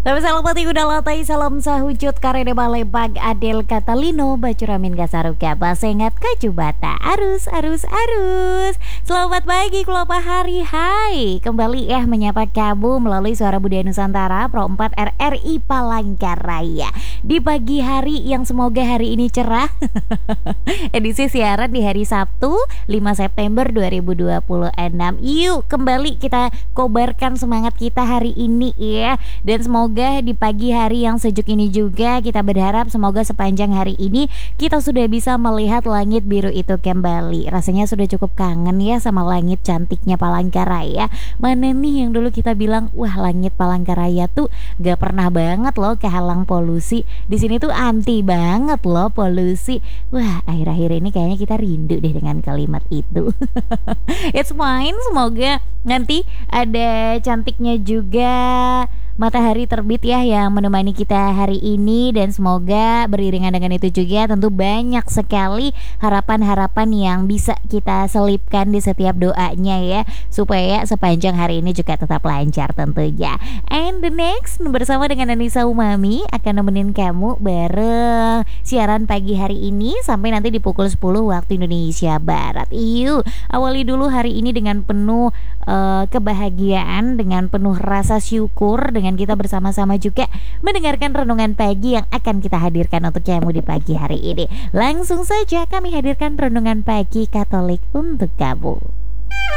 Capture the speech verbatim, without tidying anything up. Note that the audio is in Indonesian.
Tapi salam pati udah latai, salam sahujud karene balebag Adel Catalino bacuramin gasaruga basengat kajubata arus arus arus. Selamat pagi kelapa hari, hai kembali ya menyapa kamu melalui Suara Budaya Nusantara Pro empat R R I Palangkaraya di pagi hari yang semoga hari ini cerah. Edisi siaran di hari Sabtu lima September dua ribu dua puluh enam. Yuk kembali kita kobarkan semangat kita hari ini ya. Dan semoga di pagi hari yang sejuk ini juga kita berharap semoga sepanjang hari ini kita sudah bisa melihat langit biru itu kembali. Rasanya sudah cukup kangen ya sama langit cantiknya Palangkaraya. Mana nih yang dulu kita bilang wah langit Palangkaraya tuh gak pernah banget loh kehalang polusi. Di sini tuh anti banget loh polusi. Wah akhir-akhir ini kayaknya kita rindu deh dengan kalimat itu. It's fine, semoga nanti ada cantiknya juga matahari terbit ya yang menemani kita hari ini. Dan semoga beriringan dengan itu juga tentu banyak sekali harapan-harapan yang bisa kita selipkan di setiap doanya ya, supaya sepanjang hari ini juga tetap lancar tentunya. And the next bersama dengan Anissa Umami akan nemenin kamu bareng siaran pagi hari ini sampai nanti di pukul sepuluh waktu Indonesia Barat. Yuk awali dulu hari ini dengan penuh uh, kebahagiaan, dengan penuh rasa syukur, dengan kita bersama-sama juga mendengarkan renungan pagi yang akan kita hadirkan untuk kamu di pagi hari ini. Langsung saja kami hadirkan renungan pagi Katolik untuk kamu.